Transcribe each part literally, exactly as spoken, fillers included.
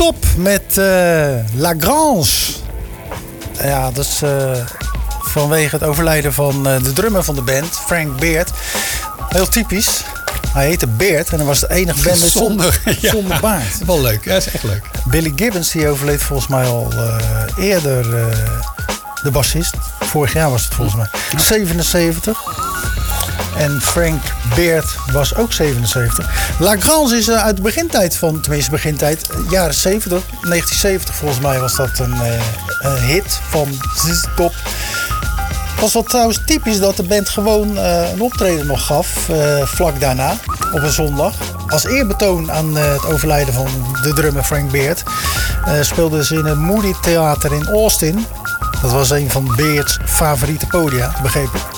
Top met uh, Lagrange. Ja, dat is uh, vanwege het overlijden van uh, de drummer van de band, Frank Beard. Heel typisch. Hij heette Beard en hij was de enige band zonder, ja, zonder baard. Wel leuk, ja, dat is echt leuk. Billy Gibbons, die overleed volgens mij al uh, eerder, uh, de bassist. Vorig jaar was het volgens mij. Ja. zevenenzeventig. En Frank Beard was ook zevenenzeventig. Lagrange is uh, uit de begintijd van, tenminste begintijd, jaren zeventig. negentien zeventig volgens mij was dat een, uh, een hit van Zzz Top. Het was wel trouwens typisch dat de band gewoon uh, een optreden nog gaf, uh, vlak daarna, op een zondag. Als eerbetoon aan uh, het overlijden van de drummer Frank Beard uh, speelden ze in het Moody Theater in Austin. Dat was een van Beard's favoriete podia, begreep ik.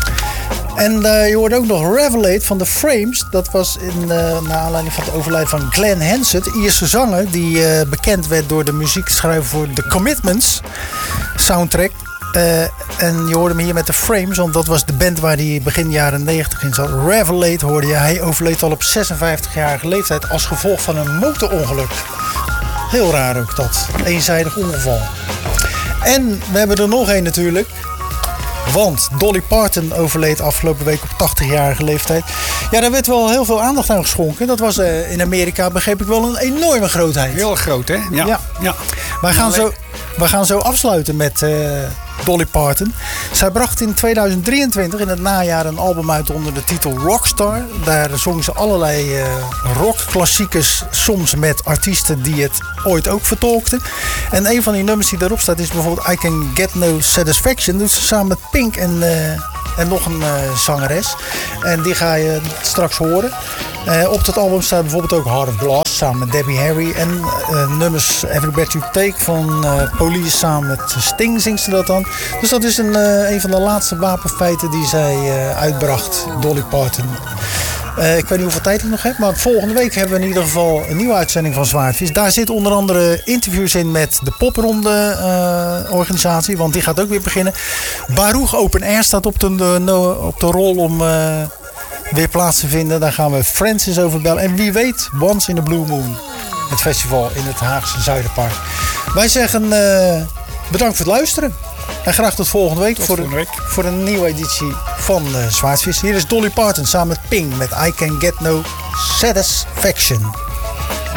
En uh, je hoorde ook nog Revelate van The Frames. Dat was in, uh, naar aanleiding van het overlijden van Glenn Hansard, de Ierse zanger, die uh, bekend werd door de muziek te schrijven voor The Commitments soundtrack. Uh, en je hoorde hem hier met The Frames, want dat was de band waar hij begin jaren negentig in zat. Revelate hoorde je. Hij overleed al op zesenvijftigjarige leeftijd als gevolg van een motorongeluk. Heel raar ook dat. Een eenzijdig ongeval. En we hebben er nog één natuurlijk. Want Dolly Parton overleed afgelopen week op tachtigjarige leeftijd. Ja, daar werd wel heel veel aandacht aan geschonken. Dat was uh, in Amerika, begreep ik wel, een enorme grootheid. Heel groot, hè? Ja. ja. ja. Wij, gaan zo, wij gaan zo afsluiten met uh, Dolly Parton. Zij bracht in tweeduizend drieëntwintig in het najaar een album uit onder de titel Rockstar. Daar zongen ze allerlei uh, rockklassiekers, soms met artiesten die het ooit ook vertolkten. En een van die nummers die daarop staat is bijvoorbeeld I Can Get No Satisfaction. Dat doet ze samen met Pink en, uh, en nog een uh, zangeres. En die ga je straks horen. Uh, op dat album staat bijvoorbeeld ook Heart of Glass samen met Debbie Harry. En uh, nummers Every Breath You Take van uh, Police samen met Sting zingt ze dat dan. Dus dat is een, uh, een van de laatste wapenfeiten die zij uh, uitbracht, Dolly Parton. Uh, ik weet niet hoeveel tijd ik nog heb, maar volgende week hebben we in ieder geval een nieuwe uitzending van Zwaardvis. Daar zit onder andere interviews in met de Popronde uh, organisatie, want die gaat ook weer beginnen. Baruch Open Air staat op de, de, op de rol om uh, weer plaats te vinden. Daar gaan we Francis over bellen. En wie weet, Once in a Blue Moon, het festival in het Haagse Zuiderpark. Wij zeggen uh, bedankt voor het luisteren. En graag tot volgende week, tot voor, volgende week. Voor een nieuwe editie van uh, Zwaardvis. Hier is Dolly Parton samen met Pink met I Can Get No Satisfaction.